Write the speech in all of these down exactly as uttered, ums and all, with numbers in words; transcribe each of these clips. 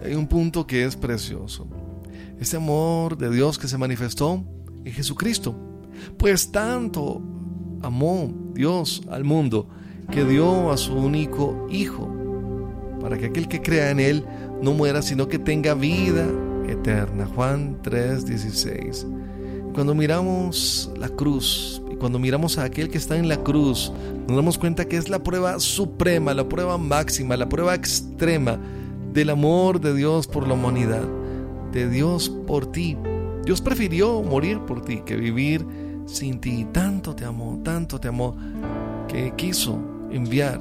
hay un punto que es precioso. Ese amor de Dios que se manifestó en Jesucristo. Pues tanto amó Dios al mundo que dio a su único Hijo, para que aquel que crea en Él no muera, sino que tenga vida eterna. Juan tres dieciséis. Cuando miramos la cruz y cuando miramos a aquel que está en la cruz, nos damos cuenta que es la prueba suprema, la prueba máxima, la prueba extrema del amor de Dios por la humanidad, de Dios por ti. Dios prefirió morir por ti que vivir sin ti. Tanto te amó, tanto te amó, que quiso enviar,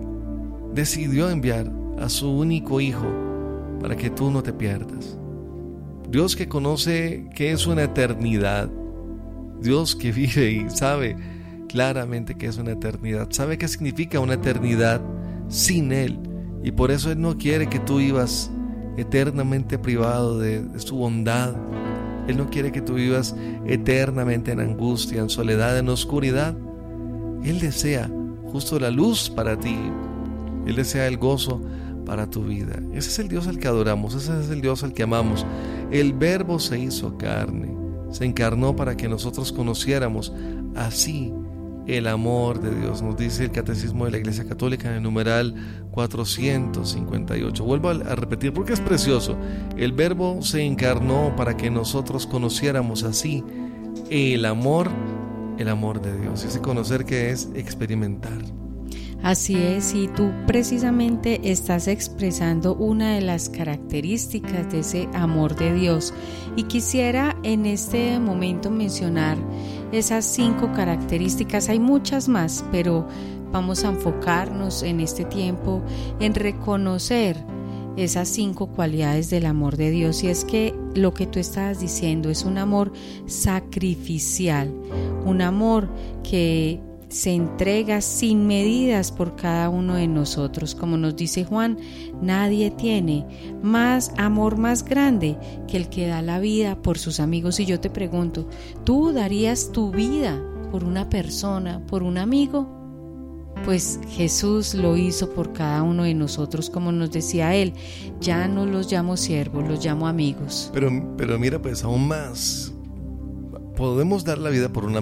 decidió enviar a su único Hijo para que tú no te pierdas. Dios que conoce que es una eternidad, Dios que vive y sabe claramente que es una eternidad, sabe qué significa una eternidad sin Él, y por eso Él no quiere que tú vivas eternamente privado de, de su bondad. Él no quiere que tú vivas eternamente en angustia, en soledad, en oscuridad. Él desea justo la luz para ti. Él desea el gozo para tu vida. Ese es el Dios al que adoramos, ese es el Dios al que amamos. El Verbo se hizo carne, se encarnó para que nosotros conociéramos así el amor de Dios. Nos dice el Catecismo de la Iglesia Católica en el numeral cuatrocientos cincuenta y ocho. Vuelvo a repetir porque es precioso. El Verbo se encarnó para que nosotros conociéramos así el amor, el amor de Dios. Ese conocer que es experimentar. Así es, y tú precisamente estás expresando una de las características de ese amor de Dios. Y quisiera en este momento mencionar esas cinco características. Hay muchas más, pero vamos a enfocarnos en este tiempo en reconocer esas cinco cualidades del amor de Dios. Y es que lo que tú estabas diciendo es un amor sacrificial, un amor que se entrega sin medidas por cada uno de nosotros. Como nos dice Juan, nadie tiene más amor más grande que el que da la vida por sus amigos. Y yo te pregunto, ¿tú darías tu vida por una persona, por un amigo? Pues Jesús lo hizo por cada uno de nosotros, como nos decía Él. Ya no los llamo siervos, los llamo amigos. Pero, pero mira, pues aún más, podemos dar la vida por un